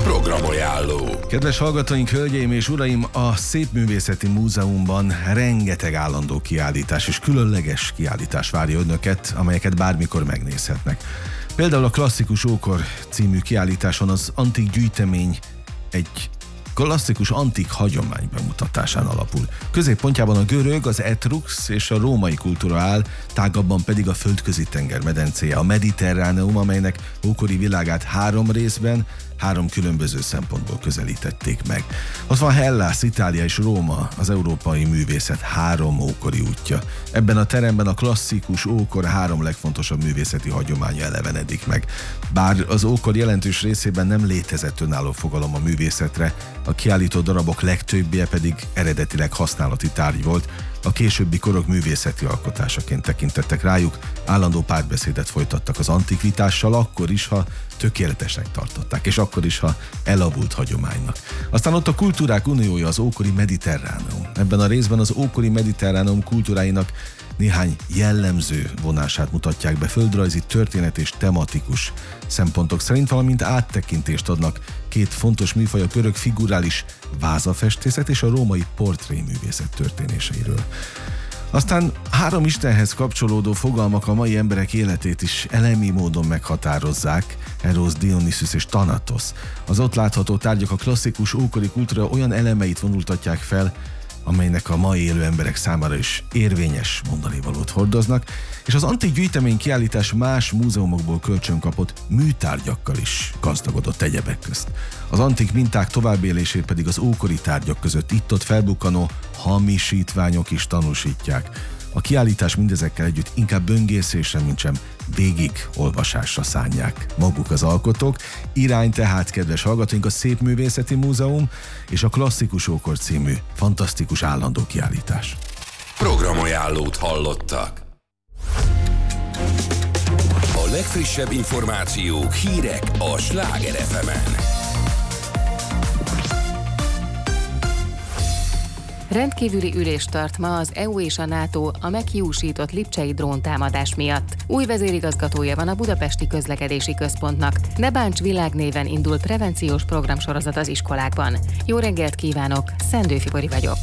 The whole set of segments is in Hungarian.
Programajánló. Kedves hallgatóink, hölgyeim és uraim, a Szépművészeti Múzeumban rengeteg állandó kiállítás és különleges kiállítás várja önöket, amelyeket bármikor megnézhetnek. Például a Klasszikus Ókor című kiállításon az antik gyűjtemény egy klasszikus antik hagyomány bemutatásán alapul. Középpontjában a görög, az etrux és a római kultúra áll, tágabban pedig a Földközi-tenger medencéje, a Mediterráneum, amelynek ókori világát 3 részben, 3 különböző szempontból közelítették meg. Ott van Hellász, Itália és Róma, az európai művészet 3 ókori útja. ebben a teremben a klasszikus ókor 3 legfontosabb művészeti hagyománya elevenedik meg. Bár az ókor jelentős részében nem létezett önálló fogalom a művészetre, a kiállító darabok legtöbbje pedig eredetileg használati tárgy volt, a későbbi korok művészeti alkotásaként tekintettek rájuk, állandó párbeszédet folytattak az antikvitással, akkor is, ha tökéletesnek tartották, és akkor is, ha elavult hagyománynak. Aztán ott a kultúrák uniója, az ókori Mediterráneum. Ebben a részben az ókori Mediterráneum kultúráinak néhány jellemző vonását mutatják be földrajzi, történet és tematikus szempontok szerint, valamint áttekintést adnak 2 fontos műfaj, a görög figurális vázafestészet és a római portréművészet történéseiről. Aztán 3 istenhez kapcsolódó fogalmak a mai emberek életét is elemi módon meghatározzák, Eros, Dionysus és Thanatos. Az ott látható tárgyak a klasszikus ókori kultúra olyan elemeit vonultatják fel, amelynek a mai élő emberek számára is érvényes mondanivalót hordoznak, és az antik gyűjtemény kiállítás más múzeumokból kölcsönkapott műtárgyakkal is gazdagodott egyebek közt. Az antik minták továbbélését pedig az ókori tárgyak között itt-ott felbukkanó hamisítványok is tanúsítják. A kiállítás mindezekkel együtt inkább böngészésre, mintsem végig olvasásra szánják maguk az alkotók. Irány tehát, kedves hallgatóink, a Szépművészeti Múzeum és a Klasszikus Ókor című fantasztikus állandó kiállítás. Programajánlót hallottak. A legfrissebb információk, hírek a Sláger FM-en. Rendkívüli ülést tart ma az EU és a NATO a meghiúsított lipcsei dróntámadás miatt. Új vezérigazgatója van a Budapesti Közlekedési Központnak. Ne bánts világnéven indul prevenciós programsorozat az iskolákban. Jó reggelt kívánok, Szendő Fibori vagyok.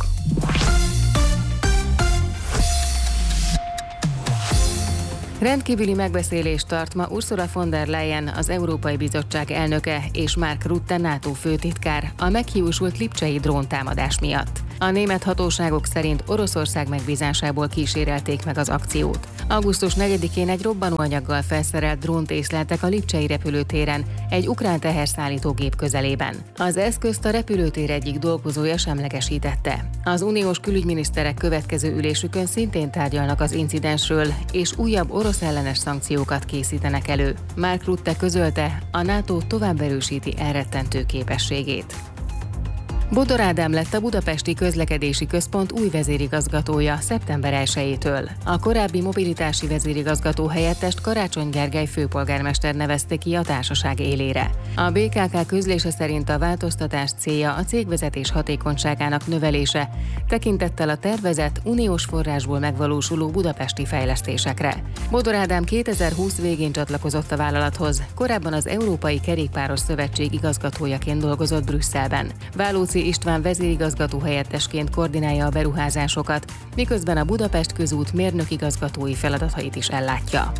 Rendkívüli megbeszélést tart ma Ursula von der Leyen, az Európai Bizottság elnöke, és Mark Rutte, NATO főtitkár a meghiúsult lipcsei dróntámadás miatt. A német hatóságok szerint Oroszország megbízásából kísérelték meg az akciót. Augusztus 4-én egy robbanóanyaggal felszerelt drónt észleltek a lipcsei repülőtéren, egy ukrán teherszállítógép közelében. Az eszközt a repülőtér egyik dolgozója semlegesítette. Az uniós külügyminiszterek következő ülésükön szintén tárgyalnak az incidensről, és újabb orosz ellenes szankciókat készítenek elő. Mark Rutte közölte, a NATO tovább erősíti elrettentő képességét. Bodor Ádám lett a Budapesti Közlekedési Központ új vezérigazgatója szeptember 1-től. A korábbi mobilitási vezérigazgató helyettest Karácsony Gergely főpolgármester nevezte ki a társaság élére. A BKK közlése szerint a változtatás célja a cégvezetés hatékonyságának növelése, tekintettel a tervezett uniós forrásból megvalósuló budapesti fejlesztésekre. Bodor Ádám 2020 végén csatlakozott a vállalathoz, korábban az Európai Kerékpáros Szövetség igazgatójaként dolgozott Brüsszelben. Válóci István vezérigazgató helyettesként koordinálja a beruházásokat, miközben a Budapest Közút mérnökigazgatói feladatait is ellátja.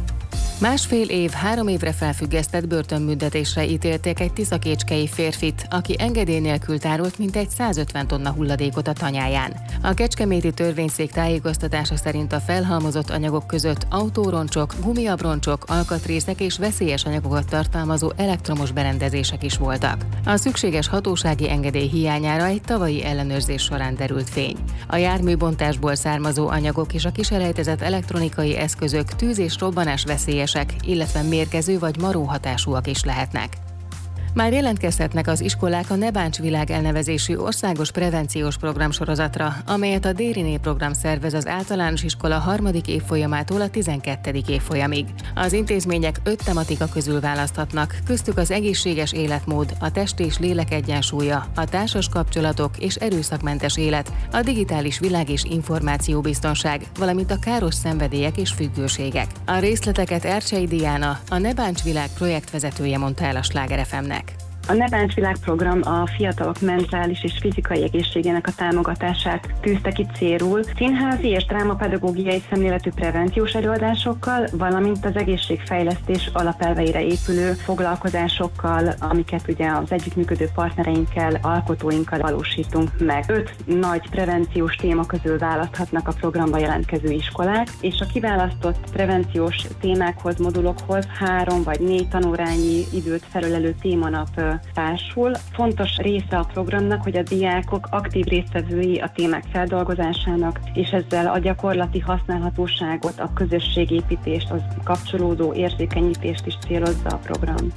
1,5 év, 3 évre felfüggesztett börtönbüntetésre ítélték egy tiszakécskei férfit, aki engedély nélkül tárolt mintegy 150 tonna hulladékot a tanyáján. A kecskeméti törvényszék tájékoztatása szerint a felhalmozott anyagok között autóroncsok, gumiabroncsok, alkatrészek és veszélyes anyagokat tartalmazó elektromos berendezések is voltak. A szükséges hatósági engedély hiányára egy tavalyi ellenőrzés során derült fény. A járműbontásból származó anyagok és a kiselejtezett elektronikai eszközök tűz- és robbanás veszélyesek, illetve mérgező vagy maró hatásúak is lehetnek. Már jelentkezhetnek az iskolák a Ne bánts világ elnevezésű országos prevenciós programsorozatra, amelyet a Dériné program szervez az általános iskola 3. évfolyamától a 12. évfolyamig. Az intézmények 5 tematika közül választhatnak, köztük az egészséges életmód, a test és lélek egyensúlya, a társas kapcsolatok és erőszakmentes élet, a digitális világ és információbiztonság, valamint a káros szenvedélyek és függőségek. A részleteket Ercsei Diana, a Ne bánts világ projektvezetője mondta el a Sláger FM-nek. A Ne Bánts Világ program a fiatalok mentális és fizikai egészségének a támogatását tűzte ki célul, színházi és drámapedagógiai szemléletű prevenciós előadásokkal, valamint az egészségfejlesztés alapelveire épülő foglalkozásokkal, amiket ugye az együttműködő partnereinkkel, alkotóinkkal valósítunk meg. 5 nagy prevenciós téma közül választhatnak a programba jelentkező iskolák, és a kiválasztott prevenciós témákhoz, modulokhoz 3 vagy 4 tanórányi időt felölelő témanap társul. Fontos része a programnak, hogy a diákok aktív résztvevői a témák feldolgozásának, és ezzel a gyakorlati használhatóságot, a közösségépítést, az kapcsolódó érzékenyítést is célozza a program.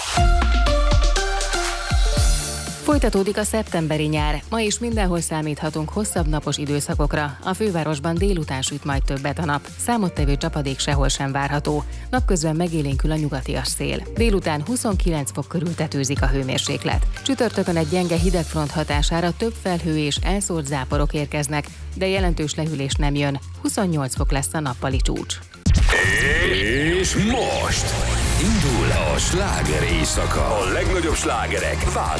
Folytatódik a szeptemberi nyár. Ma is mindenhol számíthatunk hosszabb napos időszakokra. A fővárosban délután süt majd többet a nap. Számottevő csapadék sehol sem várható. Napközben megélénkül a nyugatias szél. Délután 29 fok körül tetőzik a hőmérséklet. Csütörtökön egy gyenge hidegfront hatására több felhő és elszórt záporok érkeznek, de jelentős lehűlés nem jön. 28 fok lesz a nappali csúcs. És most indul a sláger éjszaka. A legnagyobb slágerek